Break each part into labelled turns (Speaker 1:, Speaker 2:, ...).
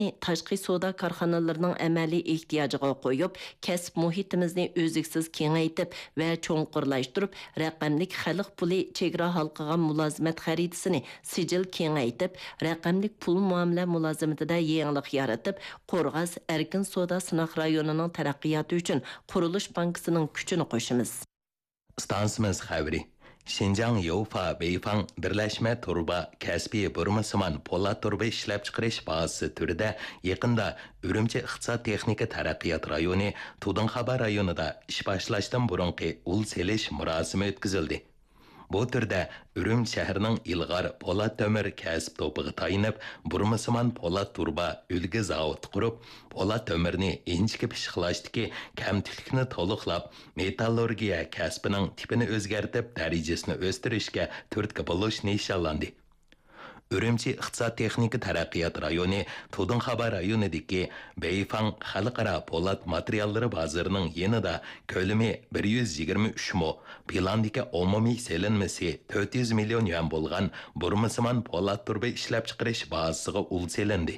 Speaker 1: tashqi savdo korxonalarining amaliy ehtiyojiga qo'yib, kasb muhitimizni o'ziksiz kengaytib va cho'nqurlashtirib, raqamlik xalq puli chegara halqiga mulozimat xaritasini sijil kengaytib, raqamlik pul muomala mulozimatida yangilik yaratib, Qo'rg'as erkin savdo sinaq rayonining taraqqiyoti uchun qurilish bankasining kuchini qo'shamiz.
Speaker 2: Stansimiz xabari Şinjan Yovfa Beyfang Birleşme Turba Kasbi Burmasıman Polat Turba işlep çıkarış bazısı türüde yakında Ürümçi İqtisat Texnika Taraqqiyat Rayonu Tudun Xabar Rayonida iş başlaştan burunqi ul seliş murasimi ötküzüldü. Bu türde Ürüm şəhərinin İlğar Polat Tömür kəsb topuğu tayınıb, Burmasıman Polat Turba ülgü zavut qurup, Polat Tömürni inçiki pişiqlaşdiki kəmtlikni toluqlab, metallurgiya kəsbinin tipini özgərtib, dərəcəsini östürüşkə türtkə buluş nişanlandı. Ürümçi İqtisat Texnika Taraqqiyat Rayonu Tudun Xabar rayonidagi Beyfang Xalqaro Polat materialları bazarının yanında kölümü 123 mo, plandagi umumiy selinmasi 400 milyon yuan bo'lgan Burmasıman Polat Turba ishlab chiqarish bazasiga ul selindi.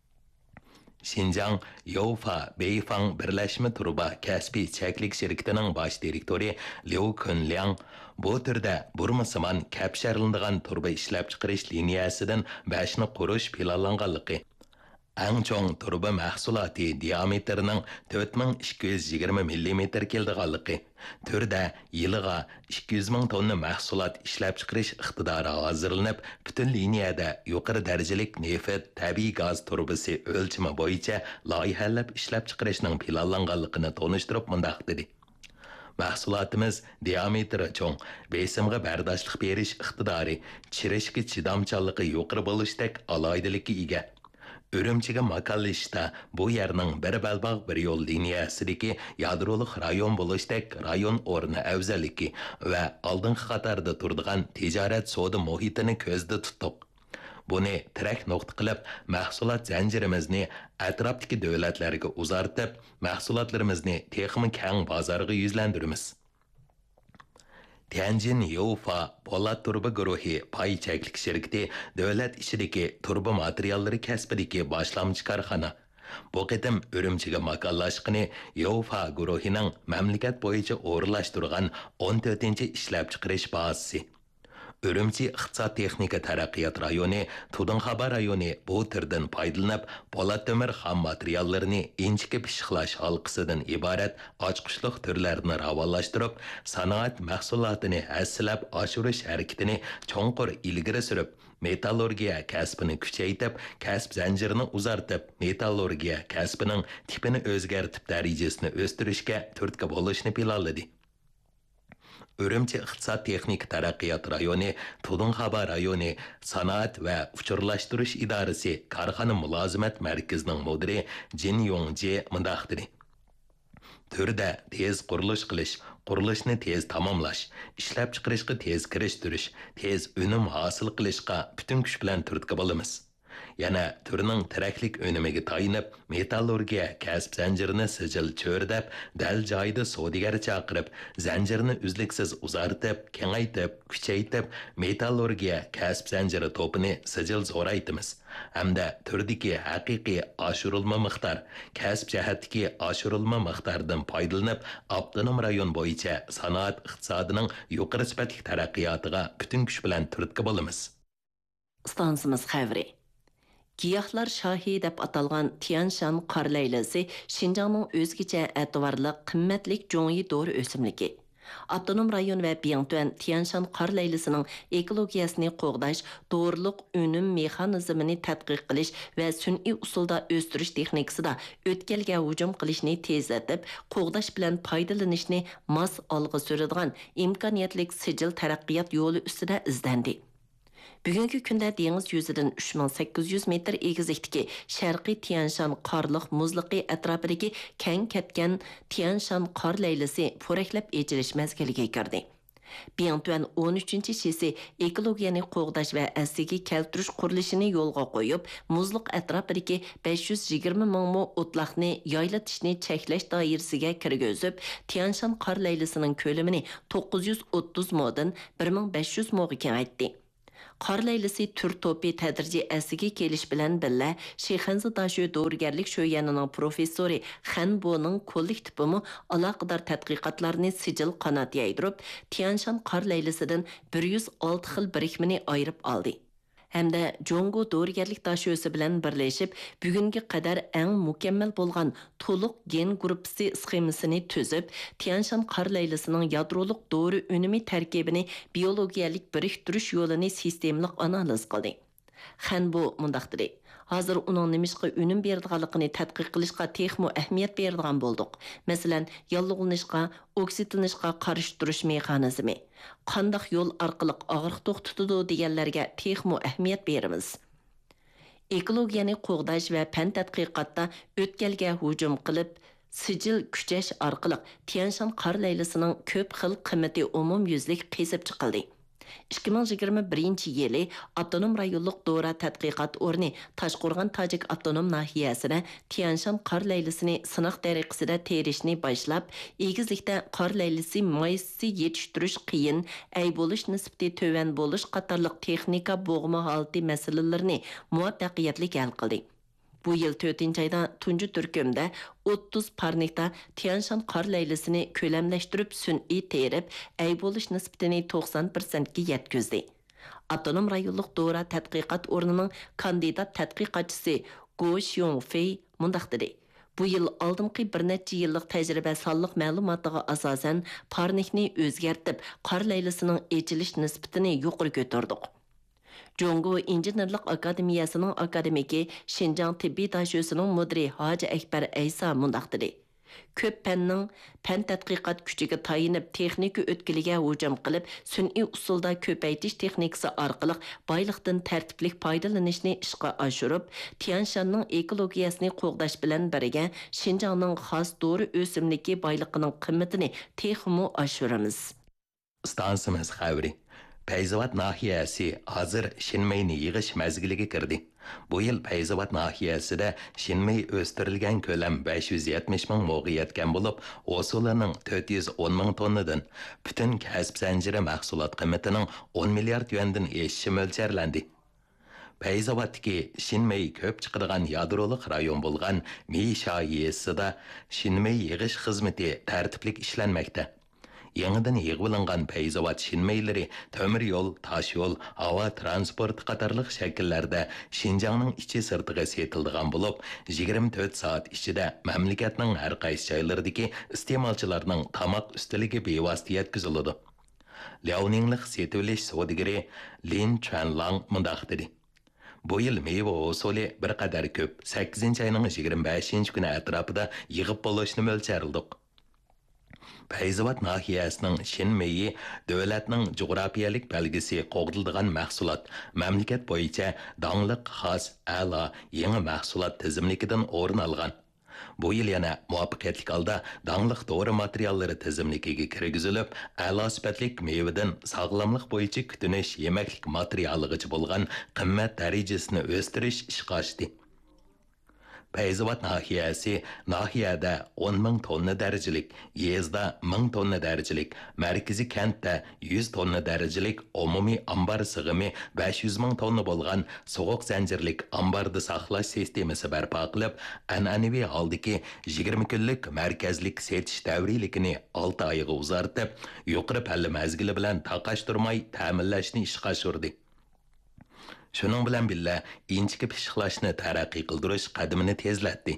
Speaker 2: Şinjan Yovfa Beyfang Birleşme Turba Kasbi Çeklik şirketining baş direktori Liu Kunliang bu türde Burmasıman kapshariladigan turba ishlab chiqarish liniyasidan 5ni qurish planlanganligi. Eng cho'ng turba mahsuloti diametrining 4220 mm keldiganligi. Türde yiliga 200 ming tonna mahsulot ishlab chiqarish iqtidori hozirlanib, butun liniyada yuqori darajalik neft, tabiiy gaz turbasi o'lchami bo'yicha loyihalab ishlab chiqarishning planlanganligini tonishtirib mundaq dedi. Mahsulotimiz diametri cho'ng, besimga bardoshlik berish iqtidori, chirishga chidamchanligi yuqori bo'lishdek aloyidalikka ega. Ürümçiga makallashda bu yerning bir balbaq bir yo'l liniyasidagi yadroliq rayon bo'lishdek rayon o'rni afzalligi va oldingi qatorda turadigan tijorat savdo muhitini ko'zda tutdik. Buni tirak nuqta qilib, mahsulot zanjirimizni atrofdagi davlatlarga uzartib, mahsulotlarimizni texmi keng bozorga yuzlantiramiz. Tianjin Yovfa Polat Turba guruhi pay cheklik şirketi davlat ishidagi turba materiallari kasbidagi boshlamchi korxona. Bu qitim Ürümchiga makallashqini Yovfa guruhining mamlakat bo'yicha o'rinlashtirgan 14-chi ishlab chiqarish bazasi. Ürümçi İqtisat Texnika Taraqqiyat Rayonu Tudun Xabar rayoni bu türden paydalanib, Polat Tömür xam materiallarini inchiki pishiqlash halqasidan iborat ochqishliq turlarini ravolashtirib, sanoat mahsulotini hassilab oshirish harakatini cho'nqur ilgari surib, metallurgiya kasbini kuchaytirib, kasb zanjirini uzartib, metallurgiya kasbining tipini o'zgartib, darajasini o'stirishga turtki bo'lishni planladi. Ürümçi İqtisat Texnika Taraqqiyat Rayonu Tudun Xabar rayoni Sanoat va Uchurlashtirish idorasi korxona mulozimat markazining mudiri Jin Yongji mundaq dedi. Türde tez qurilish qilish, qurilishni tez tamomlash, ishlab chiqarishga tez kirishtirish, tez unum hosil qilishga butun kuch bilan turtki bo'lamiz. Yana türning tiraklik önümiga tayinib, metallurgiya kasb zanjirini sijil cho'rdab, dal joyida savdogar chaqirib, zanjirni uzluksiz uzartib, kengaytib, kuchaytib, metallurgiya kasb zanjiri to'pini sijil zo'raytimiz. Hamda turdagi haqiqiy oshirilma miqdor, kasb jihatdagi oshirilma miqdoridan foydalanib, avtonom rayon bo'yicha sanoat iqtisodining yuqori sifatli taraqqiyotiga butun kuch bilan turtki bo'lamiz.
Speaker 1: Stansimiz xavri Giyohlar shohi deb atalgan Tianshan qor laylasi Şinjanning o'zgacha e'tiborli qimmatlik jongi dori o'simligi. Avtonom rayon va Biyangtuan Tianshan qor laylasining ekologiyasini qo'g'dash, doğruluq unum mexanizmini tadqiq qilish va sun'iy usulda o'stirish texnikasida o'tkalga hujum qilishni tezlatib, qo'g'dash bilan foydalanishni mos olg'a suradigan imkoniyatli sijil taraqqiyot yo'li ustida izlandi. Bugungi kunda dengiz yuzidan 3800 metr egizlikdagi Sharqiy Tianshan qorliq muzliqi atrofidagi keng ketgan Tianshan qor laylasi po'raklab echilish mazgiliga kirdi. Biyangtuan 13-shisi ekologiyani qo'g'dash va asliga keltirish qurilishini yo'lga qo'yib, muzliq atrofidagi 520 ming mo o'tloqni yoylatishni cheklash doirasiga kirgizib, Tianshan qor laylasining ko'lamini 930 modan 1500 moga kengaytdi. Qor laylisi tür topi tədriciəsiga kelish bilan billa Shixanzi Dashu dorigarlik sho'yanining professori Xanboning kollektivi aloqador tadqiqotlarni sijil qanot yaydirib, Tianshan qor laylisidan 106 xil birikmani ayirib oldi. Hamda Jongo dorigarlik dashosi bilan birlashib, bugunga qadar eng mukammal bo'lgan to'liq gen gruppasi sxemasini tuzib, Tianshan qor laylisining yadroliq dori unumi tarkibini biologiyalik biriktirish yo'lini sistemlik analiz qildi. Xanbo mundaq dedi: Hazır uning nimishqa unum beradiganligini tadqiq qilishga texmo ahamiyat beradigan bo'ldik. Masalan, yallig'lanishga, oksidlanishga qarshi turish mexanizmi, qandaq yo'l orqali og'riq to'xtatadi deganlarga texmo ahamiyat beramiz. Ekologiyani qo'g'dash va fan tadqiqotda o'tkalga hujum qilib, sijil kuchash orqali Tianshan qor laylisining ko'p xil qimmati umumyuzlik qesib chiqildi. 2021 yili Avtonom rayonluq Dora tadqiqot o'rni Toshqo'rg'on Tojik avtonom nahiyasida Tianshan qor laylisini sinoq tariqasida terishni boshlab, egizlikda qor laylisi maysi yetishtirish qiyin, ay bo'lish nisbati to'van bo'lish qatorliq texnika bo'g'ma holati masalalarini muvaffaqiyatli hal qildi. Bu yıl 4. ayda tuncu Türküm'de 30 parnikta Tianshan qor laylisini kölemleştirip sün'i terip, ay boluş nisbetini 90%'ga yetkizdi. Avtonom rayonluq Dora tadqiqot o'rnining kandidat tadqiqotchisi Go Xiongfei mundaq dedi: Bu yıl aldımqı bir neçə yıllık təcrübə sallıq məlumatıga asasən parnikni özgertib, qor laylisinin echilish nisbetini yuqori götürdük. Jongo İnjinerlik Akademiyasının akademiki Şinjan Tibbi Daşösünün müdiri Hacı Ekber Eysa mundaq dedi: Köp fənnin fən tədqiqat küçüge tayinib texniki ötkiliге hücum qilib, sün'i usulda köpəytiş texnikası arqılıq baylıqdan tərtiblik paydalanışını işqa aşırıb, Tianshanның ekologiyasını qoğdaş bilan birgə Şinjanның xas doğru ösümliki baylıqının qimmatini texmu aşırımız.
Speaker 2: Stansimiz xəvri. Payzavat nahiyasi hazır Shinmayni yig'ish mezgiliga kirdi. Bu yil Payzavat nahiyasida Shinmay o'stirilgan ko'lam 570 ming mo'g'i yetgan bo'lib, o'sulining 410 ming tonnadan butun kasb zanjiri mahsulot qiymatining 10 milliard yuandan eshishi mo'ljallanadi. Payzavatdagi Shinmay ko'p chiqadigan yadroliq rayon bo'lgan Meysha-yesida Shinmay yig'ish xizmati tartiblik ishlanmoqda. Yangidan yig'ilingan Payzavat Shinmayleri temir yol, taş yol, hava transport qatarlıq şəkillərdə Şinjanның içi sırtığa setildigan bo'lib, 24 saat ichida mamlakatning har qaysi joylaridagi iste'molchilarning tamoq ustiligi bevosita yetkaziladi. Liaoninglik setilish savdogari Lin Chuanlang mundaq dedi: Bu yil meyve usuli bir qadar ko'p, 8 ayning 25 kuni atrofida yig'ib bo'lishni mo'ljaldik. Payzavat nahiyasining Shinmayi davlatning jug'rafiyalik belgisi qo'g'dildigan mahsulot, mamlakat bo'yicha dangliq xos a'lo yangi mahsulot tizimligidan o'rin olgan. Bu yil yana muvaffaqiyatli holda dangliq dori materiallari tizimligiga kirgizilib, a'lo sifatlik mevadan sog'lomlik bo'yicha kutinish yemaklik materialigacha bo'lgan qimmat darajasini o'stirish ishga oshdi. Payzavat nahiyada 10 ming tonna darajalik, yezda 1000 tonna darajalik, markaziy kentda 100 tonna darajalik umumiy ambar sig'imi 500 ming tonna bo'lgan sovuq zanjirlik ambarda saqlash sistemasi barpo qilib, an'anaviy holdagi 20 kunlik markazlik setish davriligini 6 oyga uzartib, yuqori palla mazgili bilan taqashtirmay ta'minlashni ishga oshirdi. Şunun bilan billa inchiki pishiqlashni taraqqiy qildirish qadamini tezlatdi.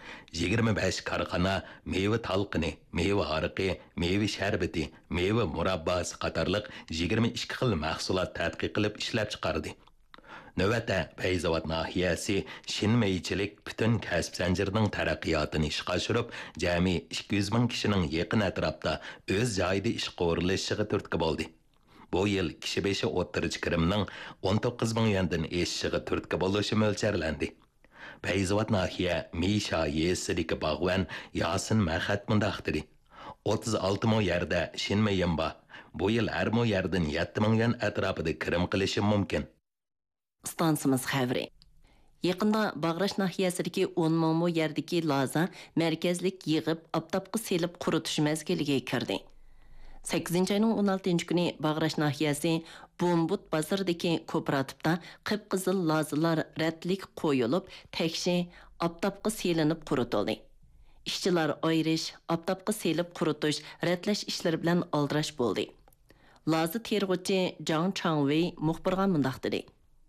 Speaker 2: 25 korxona meva talqini, meva ariqi, meva sharbati, meva murabbasi qatorliq 22 xil mahsulot tadqiq qilib ishlab chiqardi. Növətdə Payzavat nahiyasi Shinmaychilik butun kasb zanjirining taraqqiyotini ishga oshirib, jami 200 ming kishining yaqin atrofda o'z joyida ishga o'rinlashishiga turtki bo'ldi. Bu yil kishi beshi o'ttirchi kirimning 19 ming yuandan eshishiga turtki bo'lishi mo'ljallanadi. Payzavat nahiya Meysha-yesidagi bog'van Yasin Mahat mundaq dedi: 36 ming yerda Shinmayim bor. Bu yil har mo yerdan 7 ming yuan atrofida kirim qilishim mumkin.
Speaker 1: Stansimiz xəvri. Yaqında Bağraş nahiyasidagi 10 ming yerdagi loza markazlik yig'ib, aptapqa selib quritish mezgiliga kirdi. 8 ayının 16 günü Bağraş nahiyəsi Bumbut bazardakı kooperativda qıpqızıl lazılar rətlik qoyulub, təkşi aptapqı selinib qurutuldu. İşçilar ayırış, aptapqı selib qurutuş, rətləş işləri bilan aldıraş boldu. Lazı terg'uchi Zhang Changwei muxbirga mundaq dedi.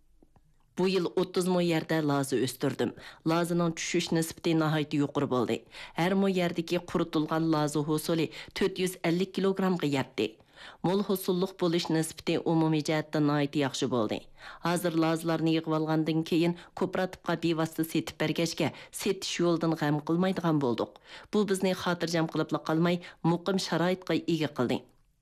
Speaker 1: Bu yıl 30 mo yerdə lazı östürdüm. Lazının düşüş nisbati nahayeti yuqur boldu. Her mo yerdeki qurutulgan lazı husuli 450 kilogramga yetdi. Mol husulluq buluş nisbati umumi cəhətdə nahayeti yaxşı boldu. Hazır lazılarını yığıb alğandan keyin kooperativga bevasita setib bergəşkə setiş yoldan g'am qılmaydigan bolduq. Bu bizni xotirjam qılıpla qalmay muqim şaraitqa ega qildi.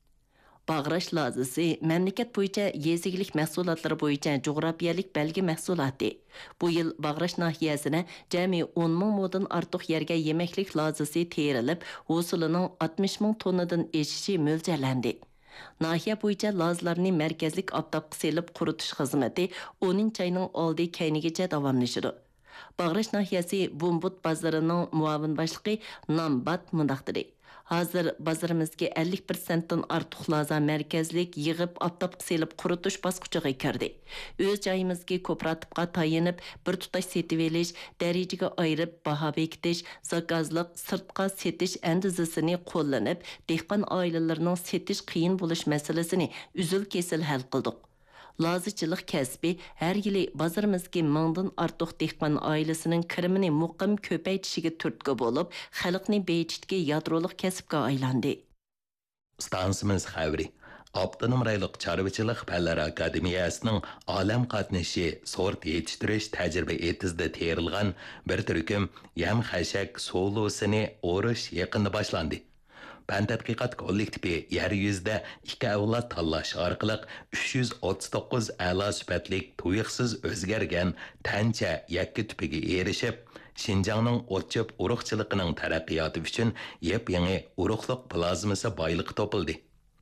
Speaker 1: Bağraş lazısı məmləkət boyunca yezigilik məhsulotları boyunca coğrafiyalik belgi məhsulati. Bu yıl Bağraş nahiyəsinə cəmi 10 min modun artıq yerə yeməklik lazısı terilib, husulunun 60 min tonnadan eşişi mölcələndi. Nahiyə boyunca lazılarını mərkəzlik aptapqı selib qurutuş xizməti 10 ayının oldu keynigacha davamlaşıdı. Bağraş nahiyəsi Bumbut bazarının muavin başlığı Nambat mundaq dedi. Hazır bazarımızga 50%dan artıq laza mərkəzlik yığıb aptapqı selib qurutuş basqıçıga kirdi. Öz joyimizga kooperativga tayinib, bir tutaş setib elish, darajaga ayırib baho bekitish, zakazliq, sirtqa setish andizasini qo'llanib, dehqon oilalarining setish qiyin bo'lish masalasini uzul-kesil hal qildik. Lazıçılıq kəsbi hər yili bazarımızga mingdan artıq dehqon ailəsinin kirimini muqim köpəytishiga turtki bo'lib, xalqni beyitishga yadroliq kasbga aylandi.
Speaker 2: Stansimiz xəbri. Abdunum rayliq Çarvıçılıq Fənlər Akademiyasının alam qatnaşı sort yetiştiriş təcrübə etizdə terilgan bir türküm yem xəşək solusini oruş yaqında başlandı. Fen tədqiqat kollektivi yer yüzdə 2 avlad tanlash orqali 339 a'lo sifatlik tuyuqsiz o'zgargan tancha yakka tupiga erishib, Şinjanның o'tchib urug'chiligining taraqqiyoti uchun yep-yangi urug'liq plazmasi boyligi topildi.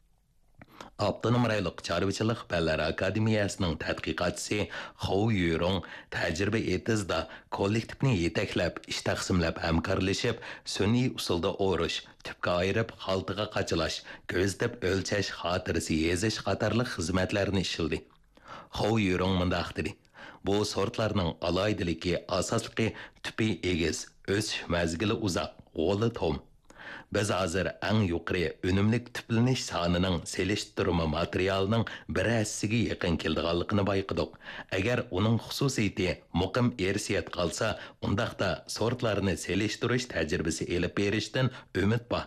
Speaker 2: Abdunum rayliq Çarvıçılıq Fənlər Akademiyasının tədqiqatçısı Xou Yurong təcrübə etizdə kollektivni yetəklab, iş taqsimlab hamkorlashib, sun'iy usulda o'rish, tüpka ayırıb xaltıga qaçılash, gözləb ölçəş xatirisi yezish qatarlıq xizmətlərini işildi. Xou Yurong mundaq dedi. Bu sortlarning alaydiligi asosliqi tüpi egiz, o'sish mazgili uzaq, g'o'li tom. Biz hazır eng yuqori önümlük tüpleniş sanining selishtirma materialining 1/ga yaqin keldiganligini bayqadik. Agar uning xususiyati muqim ersiyat qalsa, undaqda sortlarni selishtirish tajribasi elib berishdan umid bor.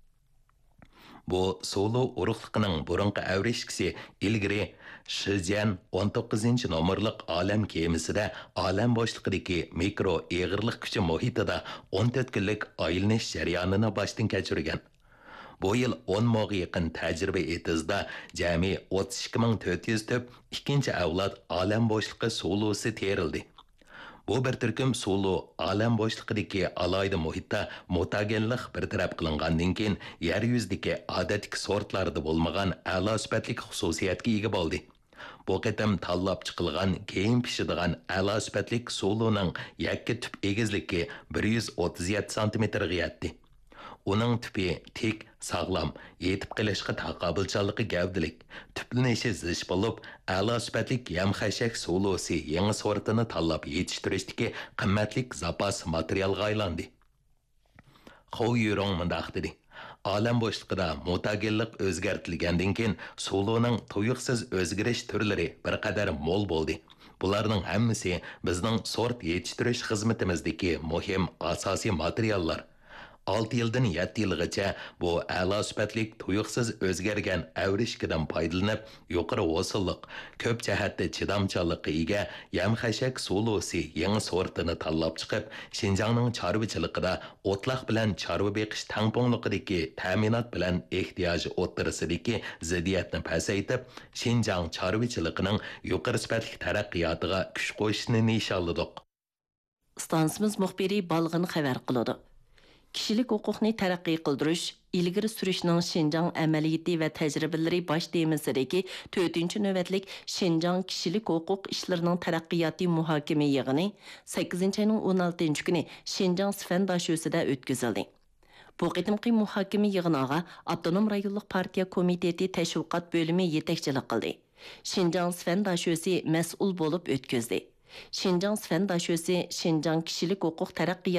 Speaker 2: Bu solo urug'liqining burunqi avrishkisi ilgari Shijian 19 nomerlik alam kemisida alam boshliqidagi mikro eg'irlik kuchi muhitida 14 kunlik aylanish jarayonini boshdan kechirgan. Bu yil 10 moga yaqin tajriba etizda jami 32400 tüp ikkinchi avlod alam boshliqi solosi terildi. Bu bir türküm sulu alam boşluqidagi alayda muhitda mutagenlik bir taraf qilingandan keyin yer yuzidagi odatdagi sortlarda bo'lmagan a'lo sifatli xususiyatga ega bo'ldi. Bu qatam tanlab chiqilgan keyin pishadigan a'lo sifatli suluning yakka tüp egizligi 137 cm-ga yetdi. Uning tüpi tek, sağlam, yetib qilishga taqobilchanligi gavdilik, tüplenishi zish bo'lib, a'lo sifatlik yam-xashak sulusi yangi sortini tanlab yetishtirishdagi qimmatli zapas materialga aylandi. Xou Yurong mundaq dedi. Alam boshliqida mutagenlik o'zgartirilgandan keyin suluning tuyuqsiz o'zgarish turlari bir qadar mo'l bo'ldi. Bularning hammasi bizning sort yetishtirish xizmatimizdagi muhim asosiy materiallar. 6 yildan 7 yilgacha bu a'lo sifatlik tuyuqsiz o'zgargan avrishkidan foydalanib, yuqori hosillik, ko'p jihatda chidamchanlikqa ega yam-xashak sulusi yangi sortini tanlab chiqib, Şinjanning chorvachiligida o'tloq bilan chorva beqish tangpongliqidagi ta'minot bilan ehtiyoji o'ttirisidagi ziddiyatni pasaytib, Şinjan chorvachiligining yuqori sifatli taraqqiyotiga kuch qo'shishni nishonladik.
Speaker 1: Stansimiz muxbiri Balg'in xabar qiladi. Kişilik hüquqni tərəqqi qıldırış, ilgiri sürüşünün Şinjan əməliyyəti və təcrübələri baş temisidəki 4-cü növbətlik Şinjan kişilik hüquq işlərinin tərəqqiyatı mühakimə yığını 8-ci ayının 16-cı günü Şinjan Sifən daşösüdə ötküzüldü. Bu qitimqi muhokama yig'iniga Avtonom rayonluq partiya komiteti tashviqot bo'limi yetakchilik qildi. Şinjan Svendaşösi mas'ul bo'lib o'tkazdi. Şinjan Svendaşösi Şinjan kishilik huquq taraqqiyot